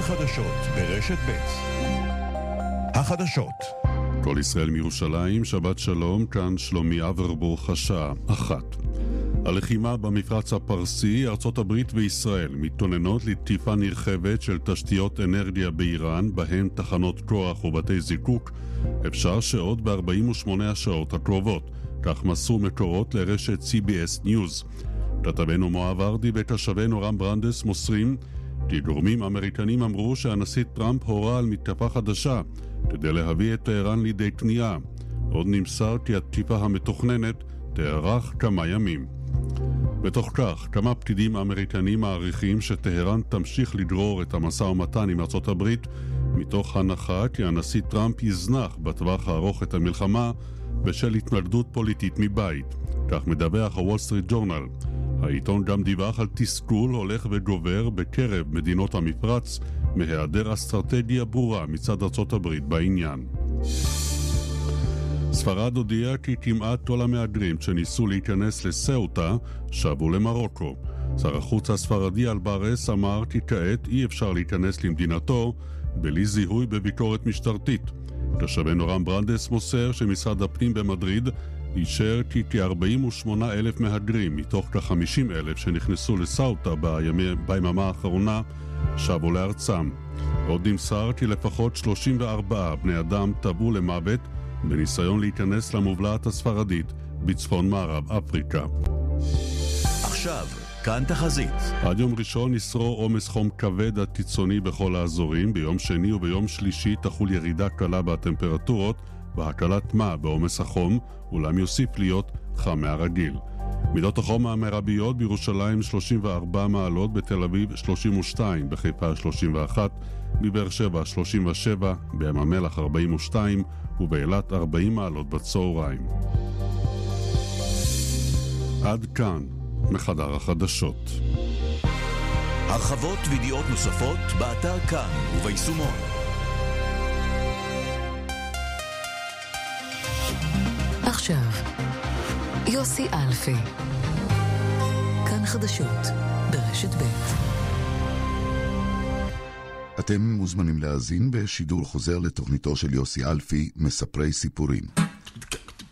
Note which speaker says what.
Speaker 1: החדשות ברשת ב'. החדשות. כל ישראל מירושלים, שבת שלום, כאן שלומי אברבוך, השעה 1. הלחימה במפרץ הפרסי, ארצות הברית וישראל מתוננות לתקיפה נרחבת של תשתיות אנרגיה באיראן, בהן תחנות כוח ובתי זיקוק, אפשר שעוד ב-48 השעות הקרובות, כך מסרו מקורות לרשת CBS News. כתבנו מואב ארדי ותושבנו רם ברנדס מוסרים כי גורמים אמריקנים אמרו שהנשיא טראמפ הורה על מתקפה חדשה כדי להביא את טהרן לידי כניעה. עוד נמסר כי התקיפה המתוכננת תארך כמה ימים. בתוך כך, כמה פקידים אמריקנים מעריכים שטהרן תמשיך לגרור את המשא ומתן עם ארצות הברית, מתוך הנחה כי הנשיא טראמפ יזנח בטווח הארוך את המלחמה בשל התנגדות פוליטית מבית. כך מדווח הוול סטריט ג'ורנל. העיתון גם דיווח על תסכול הולך וגובר בקרב מדינות המפרץ מהיעדר אסטרטגיה ברורה מצד ארצות הברית בעניין. ספרד הודיעה כי כמעט כל המהגרים שניסו להיכנס לסאוטה שבו למרוקו. שר החוץ הספרדי אלברס אמר כי כעת אי אפשר להיכנס למדינתו בלי זיהוי בביקורת משטרתית. תושבנו רם ברנדס מוסר שמשרד הפנים במדריד אישר כי כ-48,000 מהגרים מתוך כ-50,000 שנכנסו לסאוטה ביממה האחרונה שבו לארצם. עוד נמסר כי לפחות 34 בני אדם טבעו למוות בניסיון להיכנס למובלעת הספרדית בצפון מערב אפריקה.
Speaker 2: עכשיו, כאן תחזית.
Speaker 1: עד יום ראשון ישרור עומס חום כבד עד קיצוני בכל האזורים. ביום שני וביום שלישי תחול ירידה קלה בטמפרטורות והקלת מה בעומס החום, אולם יוסיף להיות חם מהרגיל. מידות החום המרביות בירושלים 34 מעלות, בתל אביב 32, בחיפה 31, בבאר שבע 37, בים המלח 42 ובאילת 40 מעלות בצהריים. עד כאן מחדר החדשות.
Speaker 2: הרחבות וידיעות נוספות באתר כאן וביישומון.
Speaker 3: עכשיו, יוסי אלפי. כאן חדשות ברשת ב'.
Speaker 4: אתם מוזמנים להאזין בשידור חוזר לתוכניתו של יוסי אלפי, מספרי סיפורים.